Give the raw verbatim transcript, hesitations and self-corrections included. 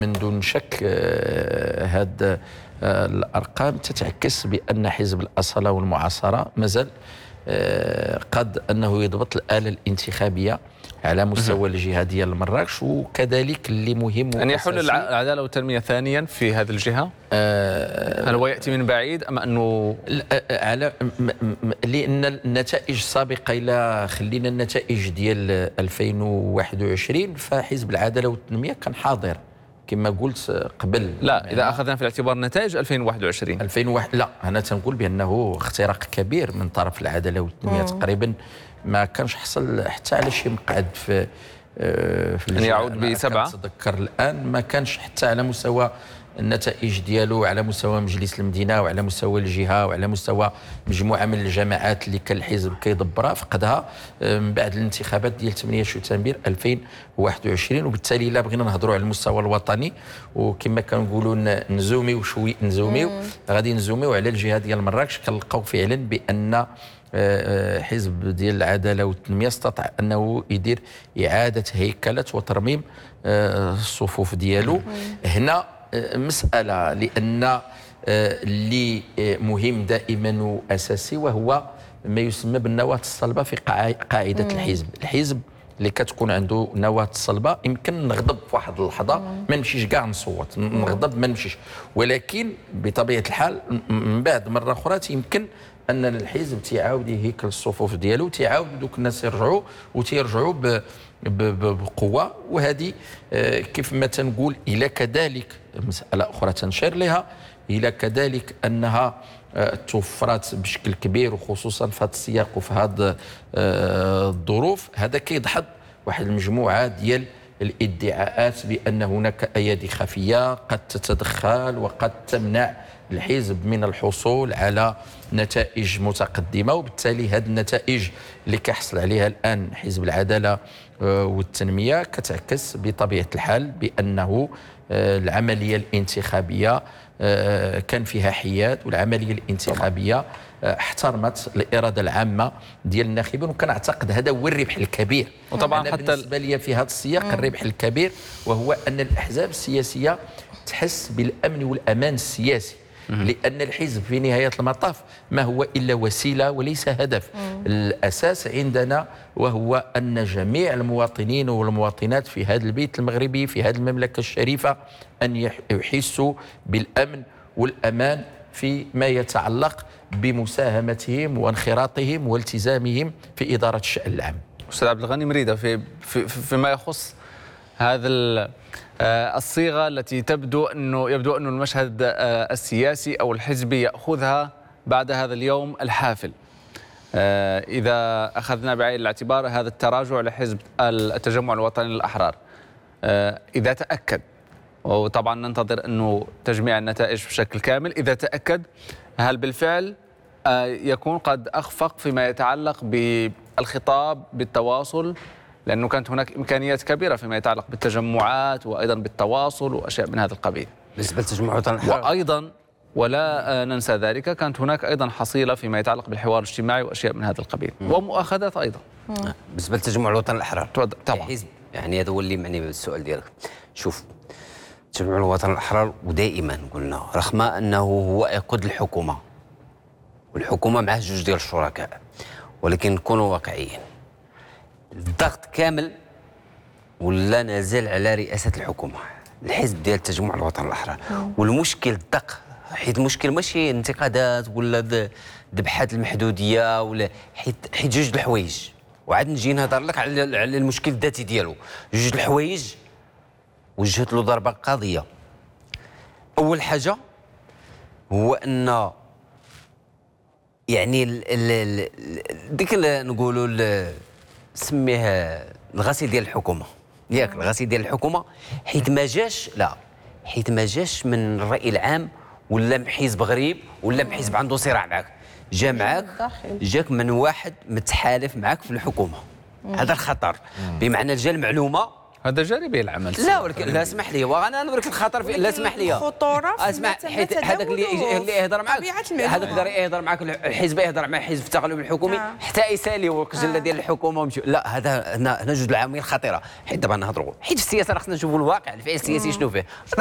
من دون شك هذه الأرقام تتعكس بأن حزب الأصالة والمعاصرة مازال قد أنه يضبط الآلة الانتخابية على مستوى الجهة ديال مراكش، وكذلك اللي مهم أن يحل العدالة والتنمية ثانيا في هذه الجهة. أه هل هو يأتي من بعيد أم أنه على لأن النتائج السابقة إلى خلينا النتائج ديال ألفين وواحد وعشرين فحزب العدالة والتنمية كان حاضر كما قلت قبل. لا، إذا أخذنا في الاعتبار نتائج ألفين وواحد وعشرين ألفين وواحد لا، أنا تنقول بأنه اختراق كبير من طرف العدالة والتنمية. تقريبا ما كانش حصل حتى على شي مقعد في في أن يعود بسبعة. أتذكر الآن ما كانش حتى على مستوى النتائج ديالو، على مستوى مجلس المدينة وعلى مستوى الجهة وعلى مستوى مجموعة من الجماعات اللي كان الحزب كيدبرها، فقدها من بعد الانتخابات ديال ثمانية شتنبر ألفين وواحد وعشرين. وبالتالي الا بغينا نهضروا على المستوى الوطني وكما كنقولوا نزوميو شوي نزوميو غادي نزوميو على الجهة ديال مراكش، كنلقاو فعلا بأن حزب ديال العداله والتنميه استطاع انه يدير اعاده هيكله وترميم الصفوف ديالو. هنا مساله لان اللي مهم دائما واساسي وهو ما يسمى بالنواه الصلبه في قاعده الحزب. الحزب اللي كتكون عنده نواه صلبه يمكن نغضب في واحد اللحظه ما نمشيش كاع نصوت، نغضب ما نمشيش، ولكن بطبيعه الحال من بعد مره اخرى يمكن ان الحزب تيعاود يهيكل الصفوف ديالو، تيعاود دوك الناس يرجعوا وتيرجعوا بقوه. وهذه كيف ما تنقول الى كذلك مساله اخرى تنشير لها، الى كذلك انها توفرت بشكل كبير وخصوصا في هذا السياق وفي هذه الظروف. هذا كيدحض واحد المجموعه ديال الادعاءات بان هناك ايادي خفيه قد تتدخل وقد تمنع الحزب من الحصول على نتائج متقدمه، وبالتالي هذه النتائج اللي كيحصل عليها الان حزب العداله والتنميه كتعكس بطبيعه الحال بانه العمليه الانتخابيه كان فيها حياد، والعمليه الانتخابيه احترمت الاراده العامه ديال الناخبين، وكان اعتقد هذا هو الربح الكبير. وطبعا أنا حتى بالنسبه لي في هذا السياق مم. الربح الكبير وهو ان الاحزاب السياسيه تحس بالامن والامان السياسي، لأن الحزب في نهاية المطاف ما هو إلا وسيلة وليس هدف. مم. الأساس عندنا وهو أن جميع المواطنين والمواطنات في هذا البيت المغربي في هذه المملكة الشريفة أن يحسوا بالأمن والأمان فيما يتعلق بمساهمتهم وانخراطهم والتزامهم في إدارة الشأن العام. أستاذ عبد الغني مريدة، في, في فيما يخص هذا الصيغة التي تبدو أنه يبدو أنه المشهد السياسي أو الحزبي يأخذها بعد هذا اليوم الحافل، إذا أخذنا بعين الاعتبار هذا التراجع لحزب التجمع الوطني للأحرار، إذا تأكد، وطبعا ننتظر أنه تجميع النتائج بشكل كامل، إذا تأكد هل بالفعل يكون قد أخفق فيما يتعلق بالخطاب بالتواصل، لأنه كانت هناك إمكانيات كبيرة فيما يتعلق بالتجمعات وأيضا بالتواصل وأشياء من هذا القبيل بالنسبة للتجمع الوطني الأحرار، وأيضا ولا ننسى ذلك كانت هناك أيضا حصيلة فيما يتعلق بالحوار الاجتماعي وأشياء من هذا القبيل مم. ومؤاخذات أيضا مم. بالنسبة للتجمع الوطني الأحرار طبعا حزب، يعني هذا هو اللي معني بالسؤال ديالك. شوف، التجمع الوطني الأحرار ودائما قلنا رغم أنه هو يقود الحكومة والحكومة معه جوج ديال الشركاء، ولكن نكونوا واقعيين، الضغط كامل ولا نازل على رئاسة الحكومة الحزب ديال التجمع الوطني الأحرار. والمشكل الدق، حيت المشكل ماشي انتقادات ولا ذبحات المحدودية ولا حيت حيت جوج الحوايج، وعاد نجي نهضر لك على على المشكل الذاتي ديالو. جوج الحوايج وجهت له ضربة قاضية. أول حاجة هو أن يعني ال ال ديك نقولوا سميها الغسيل ديال الحكومه، ياك الغسيل ديال الحكومه، حيت ما جاش لا حيت ما جاش من الراي العام ولا من حزب غريب ولا من حزب عنده صراع معك، جا معك جاك من واحد متحالف معك في الحكومه. هذا الخطر، بمعنى جا المعلومه هذا جانبي العمل. لا ولكن لا اسمح لي وانا نوريك الخطر في لا اسمح لي الخطوره اسمع حيت هذاك اللي اللي يهضر معك هذاك يقدر يهضر معك الحزب يهضر مع حزب التقلب الحكومي آه. حتى يسالي القجله ديال الحكومه ومشي. لا هذا هنا هنا جوج العوامل خطيره حيت دابا نهضروا حيت في السياسه راه خصنا نشوفوا الواقع الفعل السياسي شنو فيه.